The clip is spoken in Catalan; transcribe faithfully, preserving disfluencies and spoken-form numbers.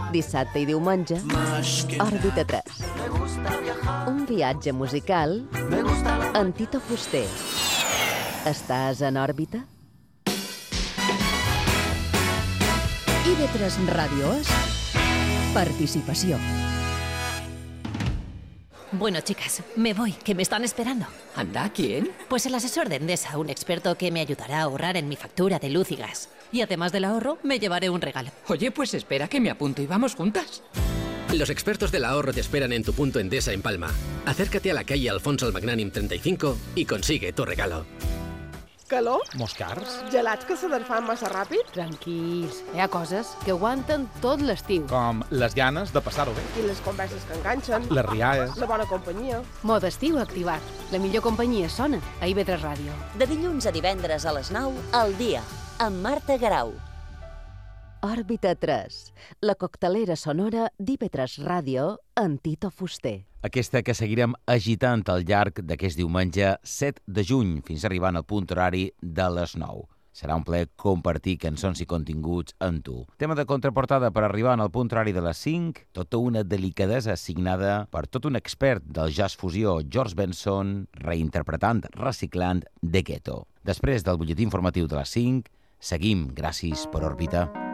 Dissabte i diumenge, Òrbita tres. Un viatge musical amb Tito Fuster. Estàs en òrbita? I ve tres Ràdio és participació. Bueno, chicas, me voy, que me están esperando. ¿Anda? ¿Quién? Pues el asesor de Endesa, un experto que me ayudará a ahorrar en mi factura de luz y gas. Y además del ahorro, me llevaré un regalo. Oye, pues espera que me apunto y vamos juntas. Los expertos del ahorro te esperan en tu punto Endesa en Palma. Acércate a la calle Alfonso el Magnànim treinta y cinco y consigue tu regalo. Calor? Moscars? Gelats que se desfan massa ràpid? Tranquils, hi ha coses que aguanten tot l'estiu. Com les ganes de passar-ho bé. I les converses que enganxen? Les rialles. La bona companyia? Mode estiu activat. La millor companyia sona a I V tres Ràdio. De dilluns a divendres a les nou, al dia, amb Marta Garau. Òrbita tres, la coctelera sonora d'I V tres Ràdio amb Tito Fuster. Aquesta que seguirem agitant al llarg d'aquest diumenge set de juny, fins arribant al punt horari de les nou. Serà un plaer compartir cançons i continguts amb tu. Tema de contraportada per arribar al punt horari de les cinc, tota una delicadesa signada per tot un expert del jazz fusió, George Benson, reinterpretant, reciclant The Ghetto. Després del butlletí informatiu de les cinc, seguim gràcies per Òrbita.